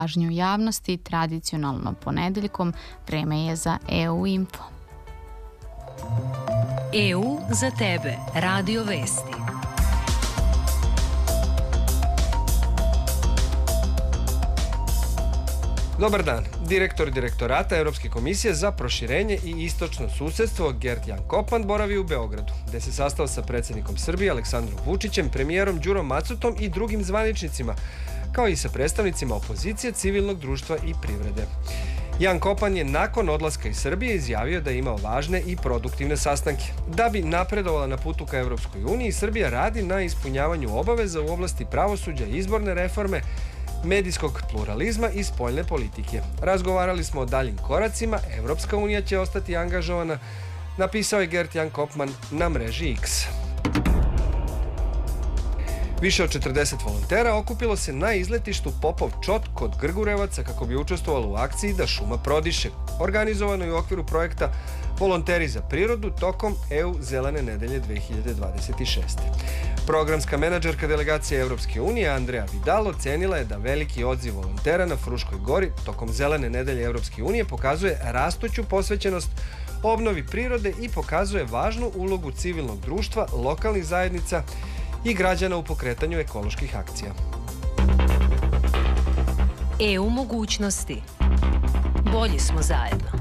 pažnju javnosti, tradicionalno ponedeljkom, vreme je za EU Info. EU za tebe, Radio Vesti. Dobar dan. Direktor Direktorata Europske komisije za proširenje i istočno susjedstvo Gert-Jan Kopan boravi u Beogradu, gde se sastao sa predsjednikom Srbije Aleksandrom Vučićem, premijerom Đurom Macutom i drugim zvaničnicima, kao i sa predstavnicima opozicije, civilnog društva i privrede. Jan Kopan je nakon odlaska iz Srbije izjavio da je imao važne i produktivne sastanke. Da bi napredovala na putu ka Evropskoj uniji, Srbija radi na ispunjavanju obaveza u oblasti pravosuđa i izborne reforme, medijskog pluralizma i spoljne politike. Razgovarali smo o daljim koracima, Evropska unija će ostati angažovana, napisao je Gert-Jan Kopan na mreži X. Više od 40 volontera okupilo se na izletištu Popov Čot kod Grgurevaca kako bi učestvovalo u akciji Da šuma prodiše, organizovanoj u okviru projekta Volonteri za prirodu tokom EU Zelene nedelje 2026. Programska menadžerka delegacije Evropske unije Andrea Vidal ocenila je da veliki odziv volontera na Fruškoj gori tokom Zelene nedelje Evropske unije pokazuje rastuću posvećenost obnovi prirode i pokazuje važnu ulogu civilnog društva, lokalnih zajednica i građana u pokretanju ekoloških akcija. EU mogućnosti. Bolji smo zajedno.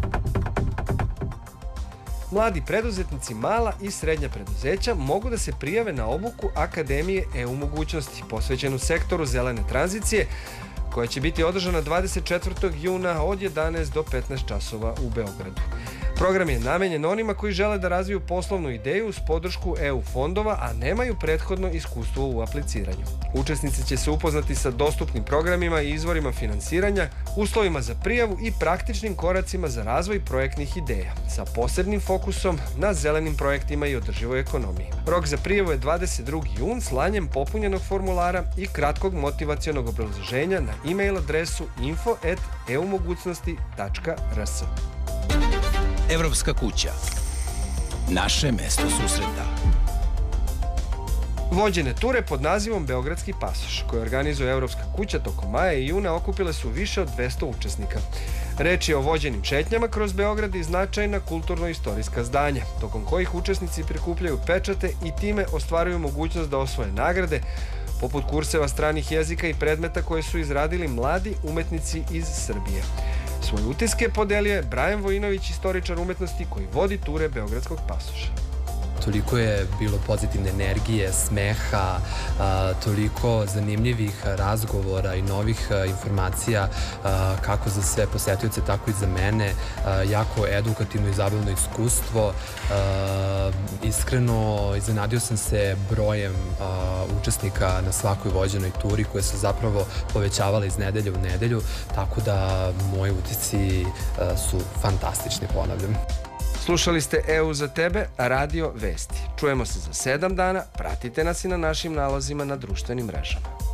Mladi preduzetnici, mala i srednja preduzeća mogu da se prijave na obuku Akademije EU mogućnosti, posvećenu sektoru zelene tranzicije, koja će biti održana 24. juna od 11 do 15 časova u Beogradu. Program je namenjen onima koji žele da razviju poslovnu ideju uz podršku EU fondova, a nemaju prethodno iskustvo u apliciranju. Učesnici će se upoznati sa dostupnim programima i izvorima finansiranja, uslovima za prijavu i praktičnim koracima za razvoj projektnih ideja, sa posebnim fokusom na zelenim projektima i održivoj ekonomiji. Rok za prijavu je 22. jun slanjem popunjenog formulara i kratkog motivacionog obrazloženja na e-mail adresu info@eumogućnosti.rs. Evropska kuća. Naše mesto susreta. Vođene ture pod nazivom Beogradski pasoš, koje organizuje Evropska kuća tokom maja i juna, okupile su više od 200 učesnika. Reč je o vođenim šetnjama kroz Beograd i značajna kulturno-istorijska zdanja, tokom kojih učesnici prikupljaju pečate i time ostvaruju mogućnost da osvoje nagrade, poput kurseva stranih jezika i predmeta koje su izradili mladi umetnici iz Srbije. Svoje utiske podelio je Brajan Vojinović, istoričar umetnosti koji vodi ture Beogradskog pasoša. Toliko je bilo pozitivne energije, smeha, toliko zanimljivih razgovora i novih informacija kako za sve posetioce, tako i za mene. Jako edukativno i zabavno iskustvo. Iskreno, iznenadio sam se brojem učesnika na svakoj vođenoj turi koje su zapravo povećavale iz nedelje u nedelju, tako da moji utisci su fantastični, ponavljam. Slušali ste EU za tebe, Radio Vesti. Čujemo se za 7 dana, pratite nas i na našim nalazima na društvenim mrežama.